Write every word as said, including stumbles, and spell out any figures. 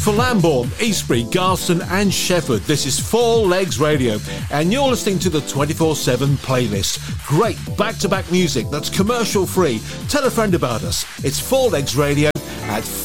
For Lambourne, Eastbury, Garston and Shefford, this is Four Legs Radio, and you're listening to the twenty-four seven playlist. Great back-to-back music that's commercial free. Tell a friend about us. It's Four Legs Radio at